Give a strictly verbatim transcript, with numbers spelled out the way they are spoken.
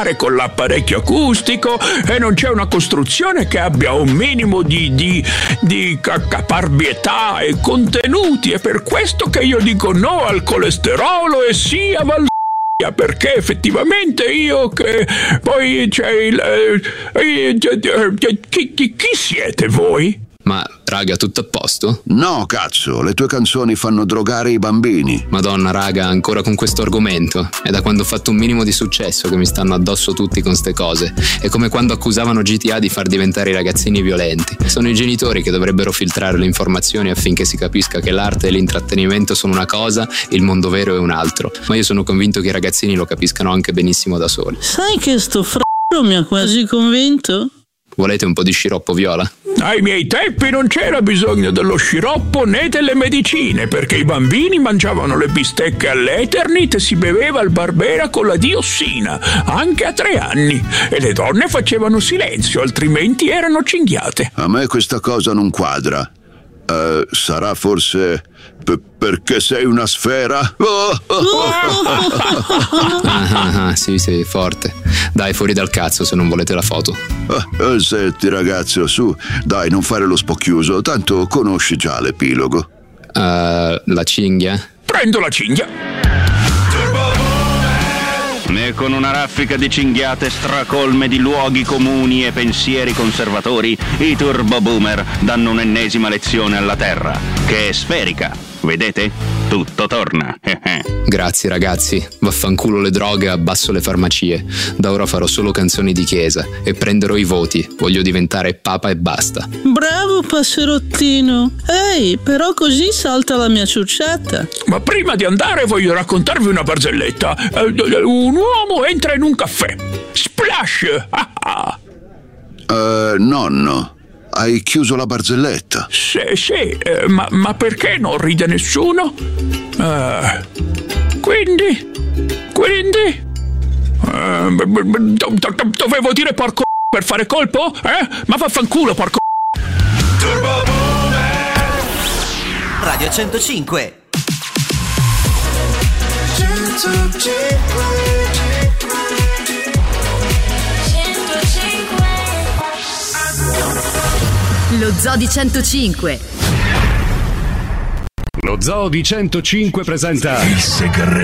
con l'apparecchio acustico e non c'è una costruzione che abbia un minimo di, di, di caparbietà e contenuti. È per questo che io dico no al colesterolo e sì a Val perché effettivamente io che poi c'è il eh, chi, chi, chi siete voi? Ma raga, tutto a posto? No, cazzo, le tue canzoni fanno drogare i bambini. Madonna raga, ancora con questo argomento. È da quando ho fatto un minimo di successo che mi stanno addosso tutti con ste cose. È come quando accusavano G T A di far diventare i ragazzini violenti. Sono i genitori che dovrebbero filtrare le informazioni affinché si capisca che l'arte e l'intrattenimento sono una cosa, il mondo vero è un altro. Ma io sono convinto che i ragazzini lo capiscano anche benissimo da soli. Sai che sto f***o mi ha quasi convinto? Volete un po' di sciroppo viola? Ai miei tempi non c'era bisogno dello sciroppo né delle medicine, perché i bambini mangiavano le bistecche all'Eternit e si beveva il Barbera con la diossina, anche a tre anni. E le donne facevano silenzio, altrimenti erano cinghiate. A me questa cosa non quadra. Uh, sarà forse p- perché sei una sfera? Oh, oh, oh. ah, ah, ah, sì, sì, forte. Dai, fuori dal cazzo se non volete la foto. Uh, senti ragazzo, su, dai, non fare lo spocchiuso, tanto conosci già l'epilogo. Uh, la cinghia? Prendo la cinghia. E con una raffica di cinghiate stracolme di luoghi comuni e pensieri conservatori, i Turbo Boomer danno un'ennesima lezione alla Terra, che è sferica. Vedete? Tutto torna. Grazie ragazzi, vaffanculo le droghe, abbasso le farmacie. Da ora farò solo canzoni di chiesa e prenderò i voti. Voglio diventare papa e basta. Bravo passerottino. Ehi, però così salta la mia ciucciata. Ma prima di andare voglio raccontarvi una barzelletta. Un uomo entra in un caffè. Splash! Ah ah. Uh, nonno, hai chiuso la barzelletta? Sì, sì, eh, ma, ma perché non ride nessuno? Uh, quindi? Quindi? Uh, do, do, do, dovevo dire porco per fare colpo? Eh? Ma vaffanculo, porco. Radio centocinque. Lo Zoo di centocinque. Lo Zoo di centocinque presenta Il segreto